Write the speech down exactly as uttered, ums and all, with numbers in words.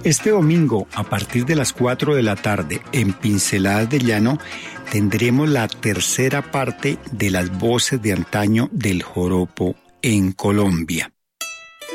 Este domingo, a partir de las cuatro de la tarde, en Pinceladas de Llano, tendremos la tercera parte de las voces de antaño del joropo en Colombia.